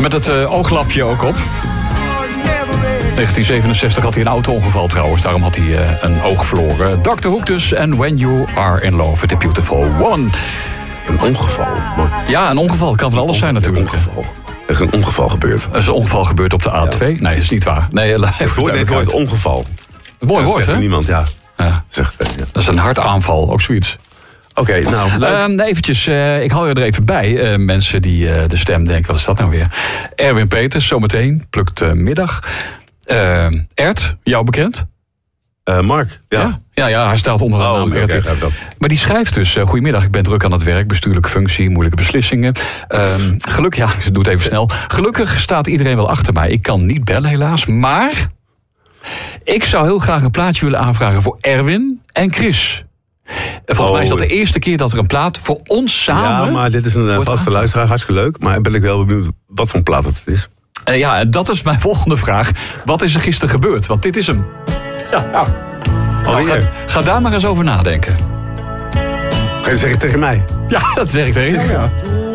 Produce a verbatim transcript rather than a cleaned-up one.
met het uh, ooglapje ook op. negentien zevenenzestig had hij een auto-ongeval trouwens. Daarom had hij uh, een oog verloren. dokter Hoek dus. En When You Are In Love with a Beautiful Woman. Een ongeval? Maar... Ja, een ongeval. Het kan van alles zijn natuurlijk. Een ongeval. Er is een ongeval gebeurd. Er is een ongeval gebeurd op de A twee. Ja. Nee, dat is niet waar. Nee, het woord nee, het ongeval. Een mooi ja, woord, hè? Niemand, ja. ja. Zegt, ja. Dat is een hartaanval, ook zoiets. Oké, okay, nou... Uh, eventjes, uh, ik hou je er even bij. Uh, mensen die uh, de stem denken, wat is dat nou weer? Erwin Peters, zometeen, plukt uh, middag. Uh, Ert, jou bekend? Uh, Mark, ja. ja. Ja, ja, hij staat onder de oh, naam Ert. Okay, maar die schrijft dus, uh, goedemiddag, ik ben druk aan het werk, bestuurlijke functie, moeilijke beslissingen. Uh, gelukkig, ja, ik doe het even snel. Gelukkig staat iedereen wel achter mij. Ik kan niet bellen helaas, maar ik zou heel graag een plaatje willen aanvragen voor Erwin en Chris. Volgens oh. mij is dat de eerste keer dat er een plaat voor ons samen... Ja, maar dit is een vaste aanvraag. Luisteraar, hartstikke leuk. Maar ben ik wel benieuwd wat voor een plaat het is. Uh, ja, dat is mijn volgende vraag. Wat is er gisteren gebeurd? Want dit is hem. Ja, ja. Nou, ga, ga daar maar eens over nadenken. Ga je zeggen tegen mij? Ja, dat zeg ik tegen je. Ja, ja.